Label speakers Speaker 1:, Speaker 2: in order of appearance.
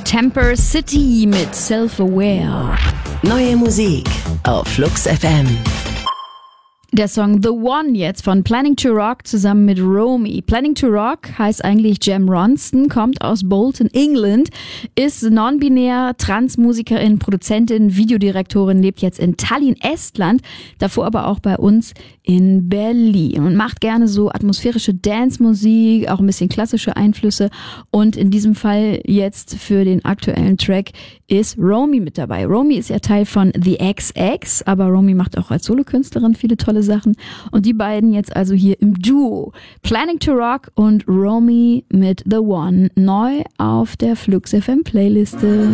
Speaker 1: Temper City mit Self-Aware.
Speaker 2: Neue Musik auf Flux FM.
Speaker 1: Der Song The One jetzt von Planning to Rock zusammen mit Romy. Planning to Rock heißt eigentlich Jem Ronston, kommt aus Bolton, England, ist non-binär, Transmusikerin, Produzentin, Videodirektorin, lebt jetzt in Tallinn, Estland, davor aber auch bei uns in Berlin und macht gerne so atmosphärische Dance-Musik, auch ein bisschen klassische Einflüsse, und in diesem Fall jetzt für den aktuellen Track ist Romy mit dabei. Romy ist ja Teil von The XX, aber Romy macht auch als Solokünstlerin viele tolle Sachen, und die beiden jetzt also hier im Duo. Planning to Rock und Romy mit The One, neu auf der Flux FM Playliste.